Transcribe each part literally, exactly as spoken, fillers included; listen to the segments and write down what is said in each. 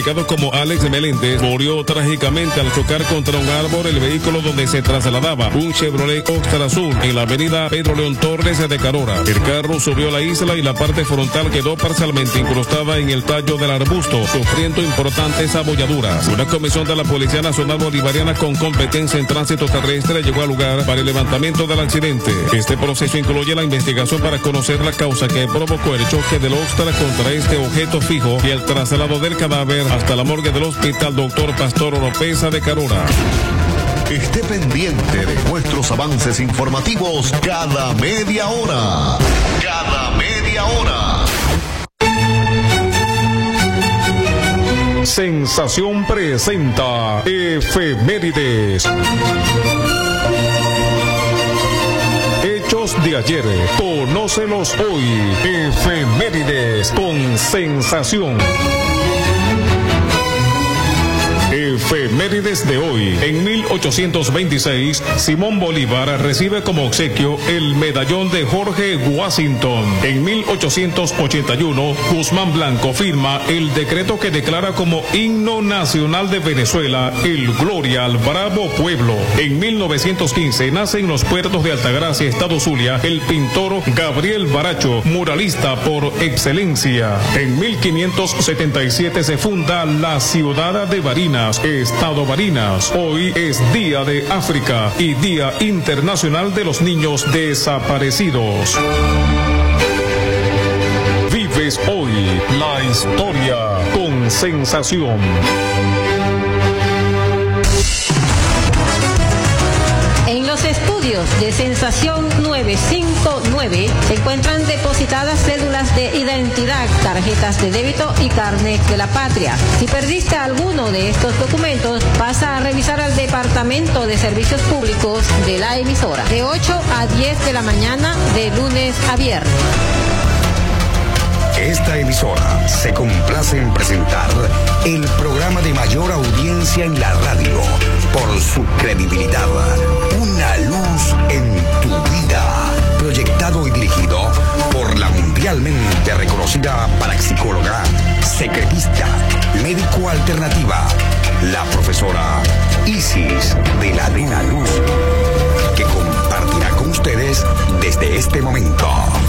como Alex Meléndez, murió trágicamente al chocar contra un árbol el vehículo donde se trasladaba, un Chevrolet Oxtra azul, en la avenida Pedro León Torres de Carora. El carro subió a la isla y la parte frontal quedó parcialmente incrustada en el tallo del arbusto, sufriendo importantes abolladuras. Una comisión de la Policía Nacional Bolivariana con competencia en tránsito terrestre llegó al lugar para el levantamiento del accidente. Este proceso incluye la investigación para conocer la causa que provocó el choque del Oxtra contra este objeto fijo y el traslado del cadáver hasta la morgue del Hospital Doctor Pastor Oropesa de Carora. Esté pendiente de nuestros avances informativos cada media hora. Cada media hora. Sensación presenta Efemérides. Hechos de ayer, conócelos hoy. Efemérides con Sensación. Efemérides de hoy. En mil ochocientos veintiséis, Simón Bolívar recibe como obsequio el medallón de Jorge Washington. En mil ochocientos ochenta y uno, Guzmán Blanco firma el decreto que declara como himno nacional de Venezuela el Gloria al Bravo Pueblo. En mil novecientos quince nace en los puertos de Altagracia, Estado Zulia, el pintor Gabriel Baracho, muralista por excelencia. En mil quinientos setenta y siete se funda la ciudad de Barinas, Estado Barinas. Hoy es Día de África y Día Internacional de los Niños Desaparecidos. Vives hoy la historia con Sensación. En los estudios de Sensación nueve cinco nueve se encuentran depositadas cédulas de identidad, tarjetas de débito y carnet de la patria. Si perdiste alguno de estos documentos, pasa a revisar al Departamento de Servicios Públicos de la emisora, de ocho a diez de la mañana, de lunes a viernes. Esta emisora se complace en presentar el programa de mayor audiencia en la radio por su credibilidad. Una luz en tu vida. Proyectado y dirigido por la mundialmente reconocida parapsicóloga, secretista, médico alternativa, la profesora Isis de la Luna Luz, que compartirá con ustedes desde este momento.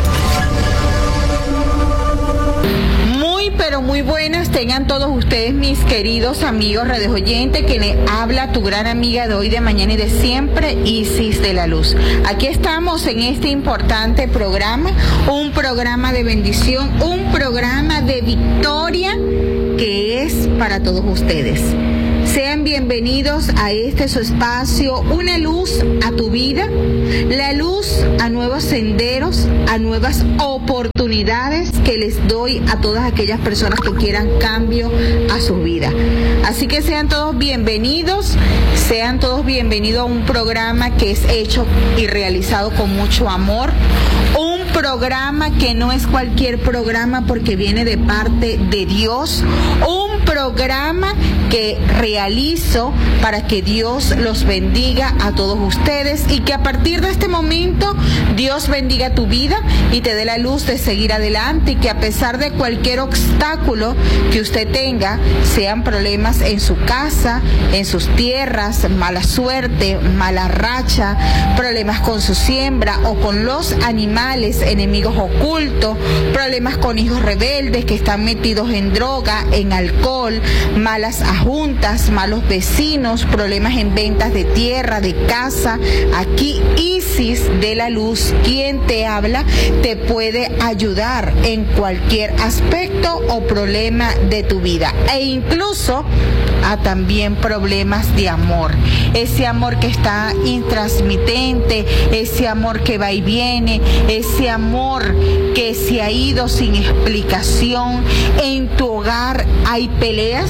Pero muy buenas tengan todos ustedes, mis queridos amigos radioyentes, que le habla tu gran amiga de hoy, de mañana y de siempre, Isis de la Luz. Aquí estamos en este importante programa, un programa de bendición, un programa de victoria que es para todos ustedes. Sean bienvenidos a este su espacio, una luz a tu vida, la luz a nuevos senderos, a nuevas oportunidades que les doy a todas aquellas personas que quieran cambio a su vida. Así que sean todos bienvenidos, sean todos bienvenidos a un programa que es hecho y realizado con mucho amor, un programa que no es cualquier programa porque viene de parte de Dios, un programa que realizo para que Dios los bendiga a todos ustedes y que a partir de este momento Dios bendiga tu vida y te dé la luz de seguir adelante, y que a pesar de cualquier obstáculo que usted tenga, sean problemas en su casa, en sus tierras, mala suerte, mala racha, problemas con su siembra o con los animales, enemigos ocultos, problemas con hijos rebeldes que están metidos en droga, en alcohol, malas juntas, malos vecinos, problemas en ventas de tierra, de casa. Aquí Isis de la Luz, quien te habla, te puede ayudar en cualquier aspecto o problema de tu vida, e incluso a también problemas de amor, ese amor que está intransmitente, ese amor que va y viene, ese amor que se ha ido sin explicación. En tu hogar hay peleas,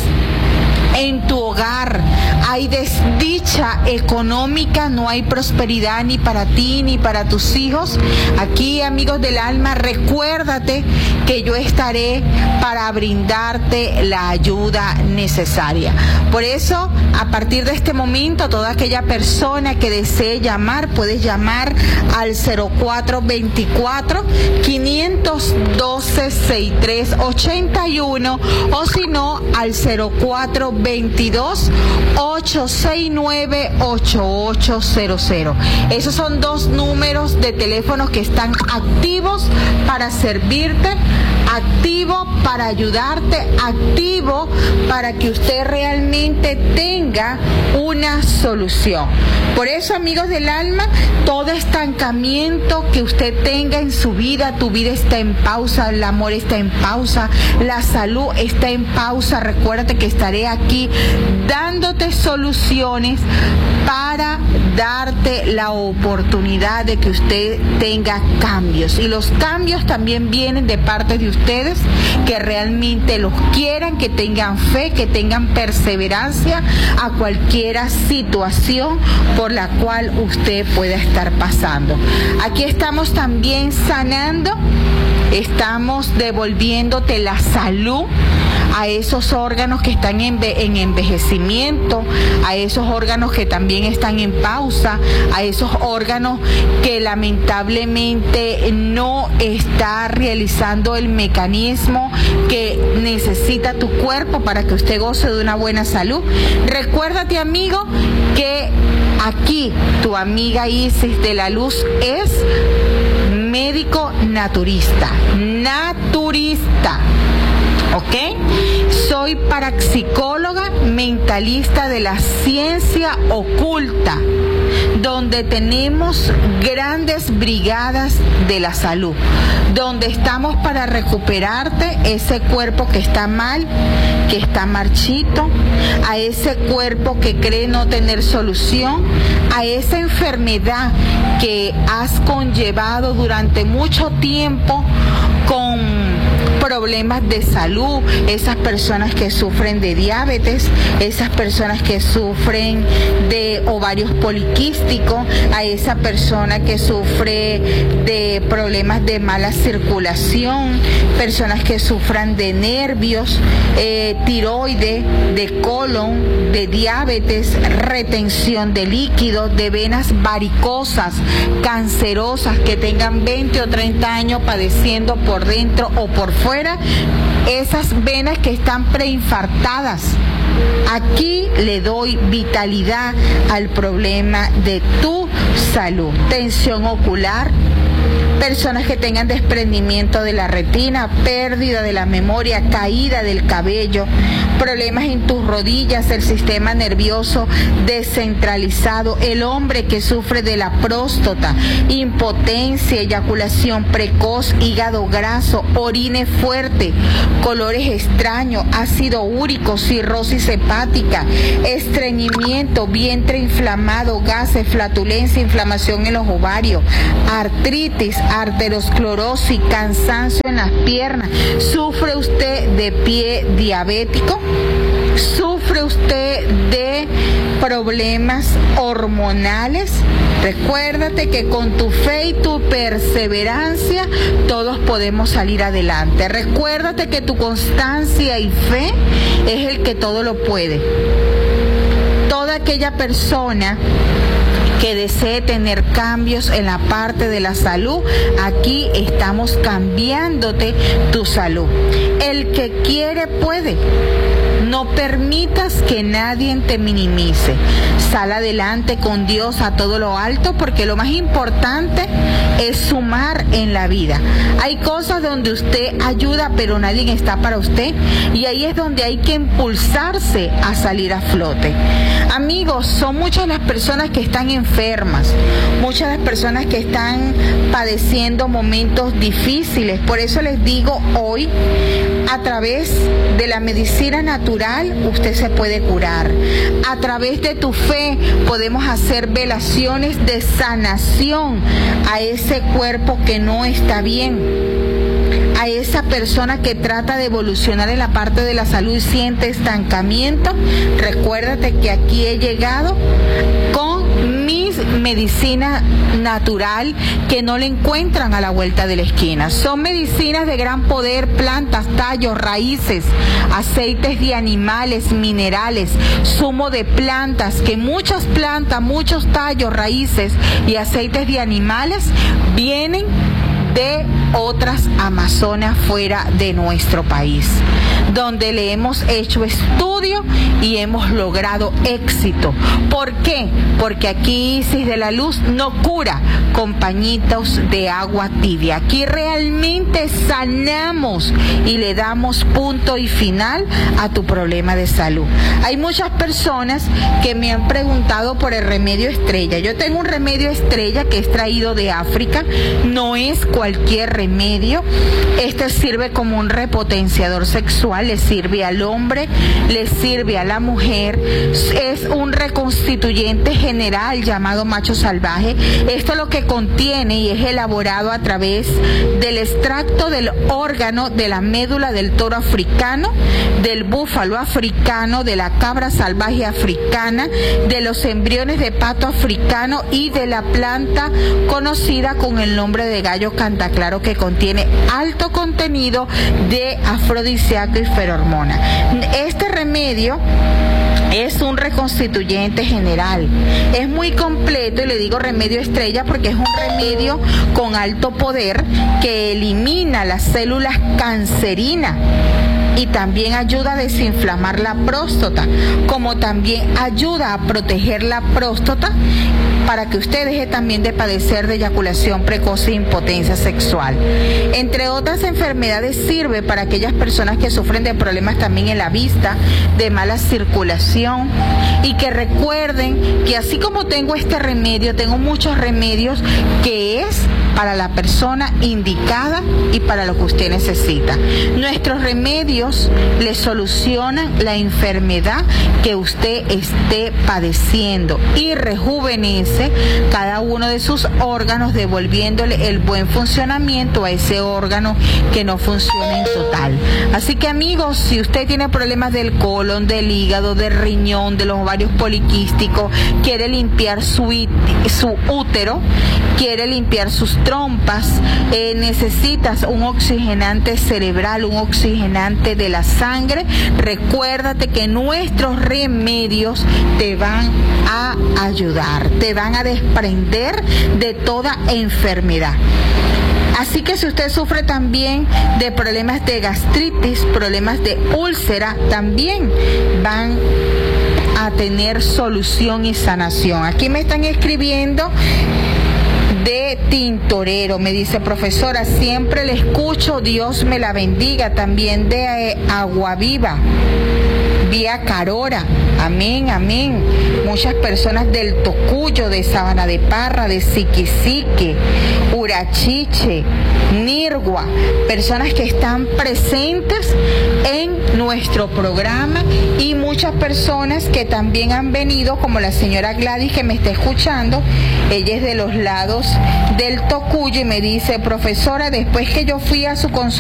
en tu hogar hay desdicha económica, no hay prosperidad ni para ti ni para tus hijos. Aquí, amigos del alma, recuérdate que yo estaré para brindarte la ayuda necesaria. Por eso, a partir de este momento, toda aquella persona que desee llamar, puedes llamar al cero cuatro veinticuatro, quinientos doce, sesenta y tres ochenta y uno o si no al cero cuatro veintidós, ochocientos sesenta y nueve, ochenta y ocho cero cero. Esos son dos números de teléfonos que están activos para servirte, activo para ayudarte, activo para que usted realmente tenga una solución. Por eso, amigos del alma, todo estancamiento que usted tenga en su vida, tu vida está en pausa, el amor está en pausa, la salud está en pausa. Recuérdate que estaré aquí dándote soluciones para darte la oportunidad de que usted tenga cambios. Y los cambios también vienen de parte de ustedes que realmente los quieran, que tengan fe, que tengan perseverancia a cualquier situación por la cual usted pueda estar pasando. Aquí estamos también sanando, estamos devolviéndote la salud a esos órganos que están en, en envejecimiento, a esos órganos que también están en pausa, a esos órganos que lamentablemente no está realizando el mecanismo que necesita tu cuerpo para que usted goce de una buena salud. Recuérdate, amigo, que aquí tu amiga Isis de la Luz es médico naturista, naturista. ¿Ok? Soy parapsicóloga mentalista de la ciencia oculta, donde tenemos grandes brigadas de la salud, donde estamos para recuperarte ese cuerpo que está mal, que está marchito, a ese cuerpo que cree no tener solución, a esa enfermedad que has conllevado durante mucho tiempo con problemas de salud, esas personas que sufren de diabetes, esas personas que sufren de ovarios poliquísticos, a esa persona que sufre de problemas de mala circulación, personas que sufran de nervios, eh, tiroides, de colon, de diabetes, retención de líquidos, de venas varicosas, cancerosas, que tengan veinte o treinta años padeciendo por dentro o por fuera, esas venas que están preinfartadas. Aquí le doy vitalidad al problema de tu salud. Tensión ocular, personas que tengan desprendimiento de la retina, pérdida de la memoria, caída del cabello, problemas en tus rodillas, el sistema nervioso descentralizado, el hombre que sufre de la próstata, impotencia, eyaculación precoz, hígado graso, orine fuerte, colores extraños, ácido úrico, cirrosis hepática, estreñimiento, vientre inflamado, gases, flatulencia, inflamación en los ovarios, artritis, arteriosclerosis, cansancio en las piernas. ¿Sufre usted de pie diabético? ¿Sufre usted de problemas hormonales? Recuérdate que con tu fe y tu perseverancia todos podemos salir adelante. Recuérdate que tu constancia y fe es el que todo lo puede. Toda aquella persona que desee tener cambios en la parte de la salud, aquí estamos cambiándote tu salud. El que quiere puede. No permitas que nadie te minimice. Sal adelante con Dios a todo lo alto, porque lo más importante es sumar en la vida. Hay cosas donde usted ayuda, pero nadie está para usted, y ahí es donde hay que impulsarse a salir a flote. Amigos, son muchas las personas que están enfermas, muchas las personas que están padeciendo momentos difíciles. Por eso les digo hoy, a través de la medicina natural, usted se puede curar. A través de tu fe podemos hacer velaciones de sanación a ese cuerpo que no está bien, a esa persona que trata de evolucionar en la parte de la salud y siente estancamiento. Recuérdate que aquí he llegado con mis es medicina natural que no le encuentran a la vuelta de la esquina. Son medicinas de gran poder, plantas, tallos, raíces, aceites de animales, minerales, zumo de plantas, que muchas plantas, muchos tallos, raíces y aceites de animales vienen de otras Amazonas fuera de nuestro país, donde le hemos hecho estudio y hemos logrado éxito. ¿Por qué? Porque aquí Isis de la Luz no cura con pañitos de agua tibia. Aquí realmente sanamos y le damos punto y final a tu problema de salud. Hay muchas personas que me han preguntado por el remedio estrella. Yo tengo un remedio estrella que es traído de África. No es cualquier remedio. Este sirve como un repotenciador sexual, le sirve al hombre, le sirve a la mujer. Es un reconstituyente general llamado macho salvaje. Esto es lo que contiene y es elaborado a través del extracto del órgano de la médula del toro africano, del búfalo africano, de la cabra salvaje africana, de los embriones de pato africano y de la planta conocida con el nombre de gallo cantaclaro, que contiene alto contenido de afrodisíaco y feromona. Este remedio es un reconstituyente general, es muy completo, y le digo remedio estrella porque es un remedio con alto poder que elimina las células cancerinas y también ayuda a desinflamar la próstata, como también ayuda a proteger la próstata para que usted deje también de padecer de eyaculación precoz e impotencia sexual. Entre otras enfermedades sirve para aquellas personas que sufren de problemas también en la vista, de mala circulación, y que recuerden que así como tengo este remedio, tengo muchos remedios que es para la persona indicada y para lo que usted necesita. Nuestros remedios le solucionan la enfermedad que usted esté padeciendo y rejuvenece cada uno de sus órganos, devolviéndole el buen funcionamiento a ese órgano que no funciona en total. Así que, amigos, si usted tiene problemas del colon, del hígado, del riñón, de los ovarios poliquísticos, quiere limpiar su, su útero, quiere limpiar sus trompas, eh, necesitas un oxigenante cerebral, un oxigenante de la sangre, recuérdate que nuestros remedios te van a ayudar, te van a desprender de toda enfermedad. Así que si usted sufre también de problemas de gastritis, problemas de úlcera, también van a tener solución y sanación. Aquí me están escribiendo de Tintorero, me dice: profesora, siempre le escucho, Dios me la bendiga. También de eh, Agua Viva, vía Carora, amén, amén. Muchas personas del Tocuyo, de Sabana de Parra, de Siquisique, Urachiche, Nirgua, personas que están presentes en nuestro programa, y muchas personas que también han venido, como la señora Gladys, que me está escuchando. Ella es de los lados del Tocuyo y me dice: profesora, después que yo fui a su consulta